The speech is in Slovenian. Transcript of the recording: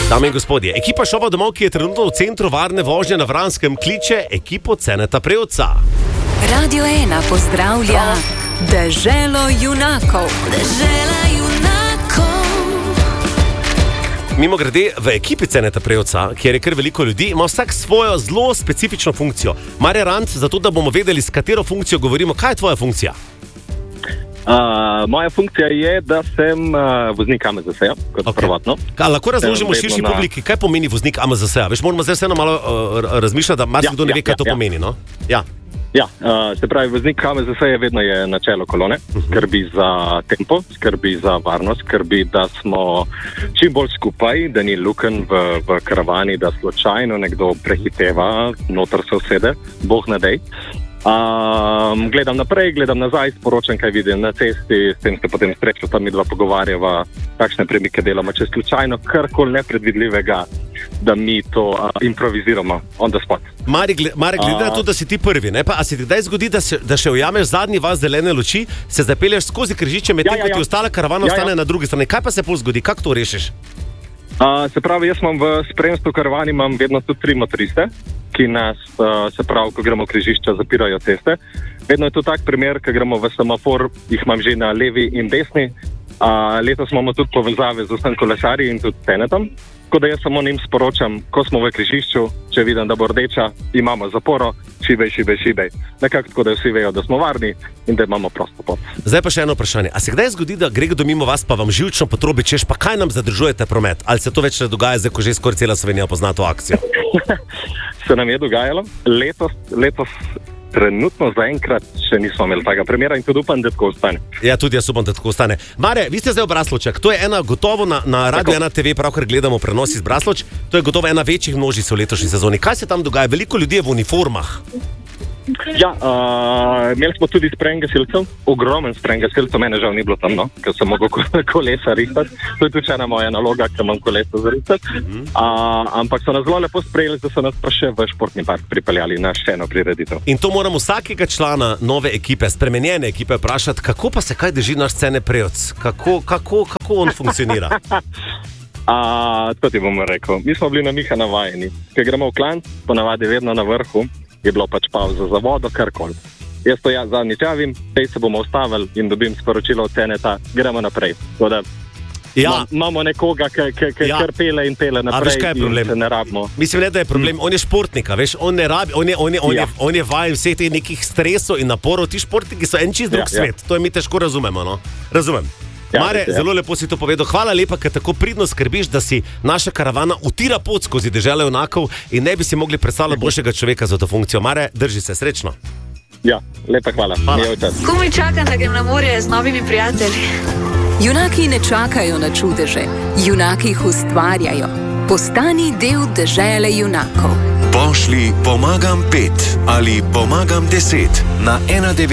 Dame in gospodje, ekipa šova domov, ki je trenutno v centru varne vožnje na Vranskem, kliče ekipo Ceneta Prevca. Radio 1 pozdravlja Deželo junakov. Dežela junakov. Mimogrede, v ekipi Ceneta Prevca, kjer je kar veliko ljudi, ima vsak svojo zelo specifično funkcijo. Marja Rant, zato da bomo vedeli, s katero funkcijo govorimo, kaj je tvoja funkcija? Moja funkcija je, da sem voznik AMZS-ja, kot prvotno. Lahko razložimo širši publiki, kaj pomeni voznik AMZS-ja? Veš, moramo zdaj vseeno malo razmišljati, da marsikdo ne ve, kaj to pomeni, no? Se pravi, voznik AMZS je vedno na čelu kolone, skrbi za tempo, skrbi za varnost, skrbi, da smo čim bolj skupaj, da ni lukenj v karavani, da slučajno nekdo prehiteva, noter se usede, Bog ne dej. Gledam naprej, gledam nazaj, sporočam, kaj vidim na cesti, s tem se potem srečo tam mi dva pogovarjava, kakšne premike delamo, če slučajno karkoli nepredvidljivega, da mi to improviziramo on the spot. Mari, glede na to, da si ti prvi, ne? Pa, a se ti kdaj zgodi, da še ujameš zadnji vas zelene luči, se zapelješ skozi križiče, medtem ko ti ostala karavana ostane na drugi strani. Kaj pa se pol zgodi? Kako to rešiš? Se pravi, jaz imam v spremstvu karavani vedno tudi 3 motoriste, ki nas, se pravi, ko gremo v križišča, zapirajo ceste. Vedno je to tak primer, ko gremo v semafor, jih imam že na levi in desni. Letos imamo tudi povezave z vsem kolesarji in tudi Cenetom. Tako da jaz samo njim sporočam, ko smo v križišču, če vidim, da bo rdeča, imamo zaporo, šibej. Nekako tako, da vsi vejo, da smo varni in da imamo prosto pot. Zdaj pa še eno vprašanje. A se kdaj zgodi, da gre kdo mimo vas, pa vam živčno potrobi, češ, pa kaj nam zadržujete promet? Ali se to več ne dogaja, zdaj ko že skoraj cela Slovenija pozna to akcijo? Se nam je dogajalo. Letos trenutno zaenkrat še nismo imeli takega primera in tudi upam, da tako ostane. Ja, tudi jaz upam, da tako ostane. Mare, vi ste zdaj v Braslovčah. To je ena gotovo na Radio 1 TV, pravkar gledamo prenos iz Braslovč. To je gotovo ena večjih množic v letošnji sezoni. Kaj se tam dogaja? Veliko ljudi je v uniformah. Imeli smo tudi sprejem gasilcev, ogromen sprejem gasilcev, mene žal ni bilo tam, ker sem mogel kolesa rihtati. To je tudi ena moja naloga, ker imam kolesa za rihtati. Ampak so nas zelo lepo sprejeli, da so nas pa še v športni park pripeljali na še eno prireditev. In to moramo vsakega člana nove ekipe, spremenjene ekipe vprašati, kako pa se kaj drži naš Cene Prevc? Kako on funkcionira? Tako ti bomo rekel. Mi smo bili na Miha navajeni. Ker gremo v klanc, ponavadi vedno na vrhu, je bilo pač pauza za vodo, karkoli. Jaz to zadnjič javim, zdaj se bomo ustavili in dobim sporočilo od Ceneta, gremo naprej. Tako da imamo nekoga, ki kar pele in pele naprej in se ne rabimo. Mislim, ne, da je problem, on je športnik, veš, on ne rabi, on je vajen vseh teh nekih stresov in naporov, ti športniki so en čist drug svet, to je mi težko razumemo, no? Razumem. Mare, zelo lepo si to povedal. Hvala lepa, ker tako pridno skrbiš, da si naša karavana utira pot skozi deželo junakov in ne bi si mogli predstavljati boljšega človeka za to funkcijo. Mare, drži se, srečno. Lepa hvala. Komaj čakam, da grem na morje z novimi prijatelji. Junaki ne čakajo na čudeže, junaki jih ustvarjajo. Postani del dežele junakov. Pošlji pomagam 5 ali pomagam 10 na 19.